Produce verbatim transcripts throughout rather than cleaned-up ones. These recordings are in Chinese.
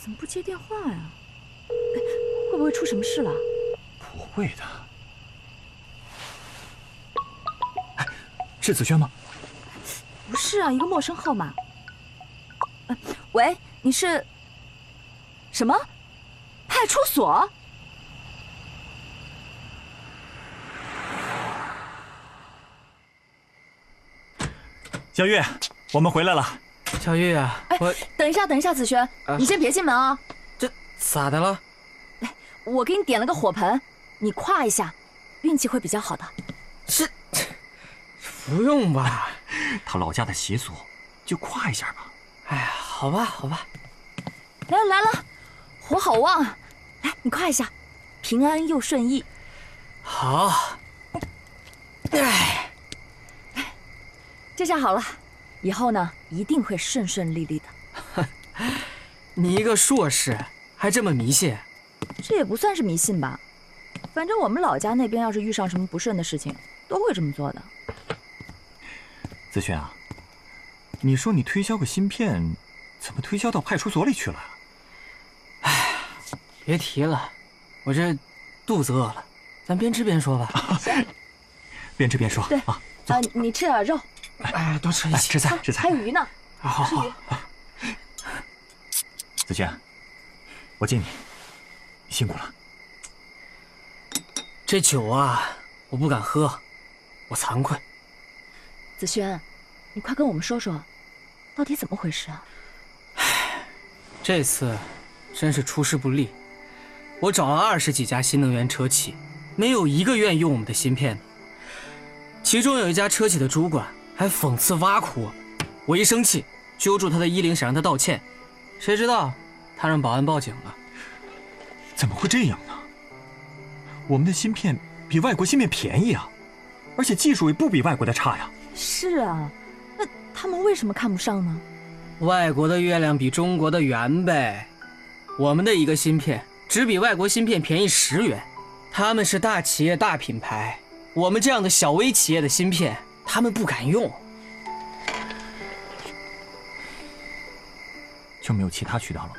怎么不接电话呀？会不会出什么事了？ 不会的。哎，是子轩吗？ 不是啊，一个陌生号码。呃、喂，你是？什么？派出所？ 小玉，我们回来了。 小玉啊， 哎， 我等一下，等一下，子轩，啊、你先别进门啊。 这咋的了？ 来，我给你点了个火盆，你跨一下，运气会比较好的。 是，不用吧？ 他老家的习俗，就跨一下吧。 哎呀，好吧，好吧。 来了来了，火好旺，来，你跨一下，平安又顺意。 好。哎， 这下好了，以后呢一定会顺顺利利的。 你一个硕士还这么迷信？ 这也不算是迷信吧，反正我们老家那边要是遇上什么不顺的事情，都会这么做的。 子轩啊，你说你推销个芯片，怎么推销到派出所里去了？ 哎，别提了，我这肚子饿了，咱边吃边说吧。 边吃边说。 对啊， 啊，你吃点肉。 哎，多吃一些。 吃菜，吃菜。 还有鱼呢。 好好好。 子轩，我敬你，你辛苦了。 这酒啊，我不敢喝，我惭愧。 子轩，你快跟我们说说，到底怎么回事啊？ 唉，这次真是出师不利。我找了二十几家新能源车企，没有一个愿意用我们的芯片的。其中有一家车企的主管还讽刺挖苦我，我一生气，揪住他的衣领，想让他道歉。谁知道他让保安报警了。 怎么会这样呢？我们的芯片比外国芯片便宜啊，而且技术也不比外国的差呀。 是啊，那他们为什么看不上呢？ 外国的月亮比中国的圆呗，我们的一个芯片只比外国芯片便宜十元。他们是大企业大品牌，我们这样的小微企业的芯片他们不敢用。 就没有其他渠道了吗？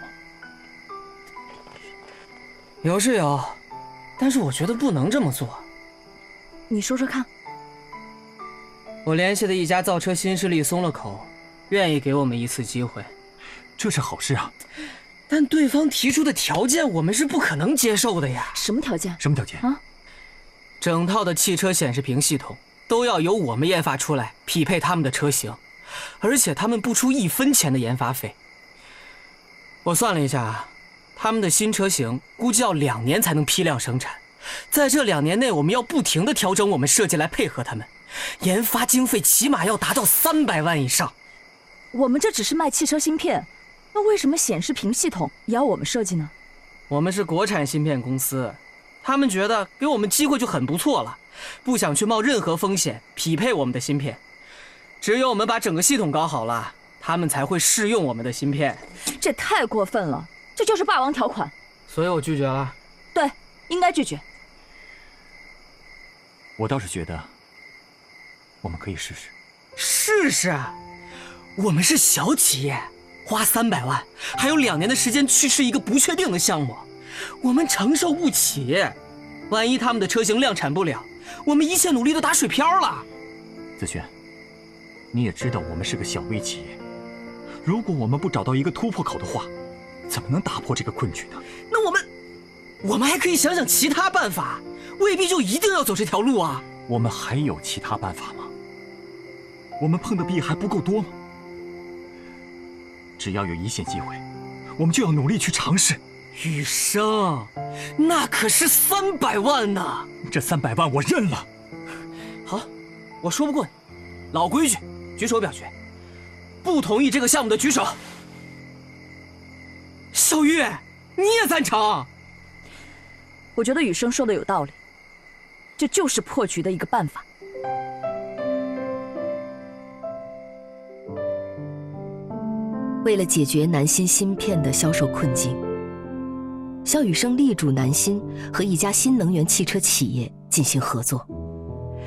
有是有，但是我觉得不能这么做。 你说说看。 我联系的一家造车新势力松了口，愿意给我们一次机会。 这是好事啊， 但对方提出的条件我们是不可能接受的呀。 什么条件？ 什么条件啊？ 整套的汽车显示屏系统都要由我们研发出来，匹配他们的车型，而且他们不出一分钱的研发费。我算了一下，他们的新车型估计要两年才能批量生产，在这两年内，我们要不停地调整我们设计来配合他们，研发经费起码要达到三百万以上。 我们这只是卖汽车芯片，那为什么显示屏系统也要我们设计呢？ 我们是国产芯片公司，他们觉得给我们机会就很不错了，不想去冒任何风险匹配我们的芯片。只有我们把整个系统搞好了，他们才会试用我们的芯片。 这太过分了，这就是霸王条款。 所以我拒绝了。 对，应该拒绝。 我倒是觉得我们可以试试。 试试？我们是小企业，花三百万，还有两年的时间去试一个不确定的项目，我们承受不起。万一他们的车型量产不了，我们一切努力都打水漂了。 子轩，你也知道我们是个小微企业，如果我们不找到一个突破口的话，怎么能打破这个困局呢？ 那我们，我们还可以想想其他办法，未必就一定要走这条路啊。 我们还有其他办法吗？我们碰的壁还不够多吗？只要有一线机会，我们就要努力去尝试。 雨生，那可是三百万呢！ 这三百万我认了。 好，我说不过你，老规矩，举手表决。不同意这个项目的举手。小玉，你也赞成？ 我觉得雨生说的有道理，这就是破局的一个办法。 为了解决南芯芯片的销售困境，肖雨生力主南芯和一家新能源汽车企业进行合作。